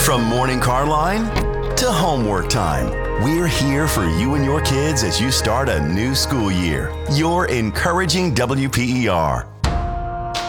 From morning car line to homework time, we're here for you and your kids as you start a new school year. You're encouraging WPER.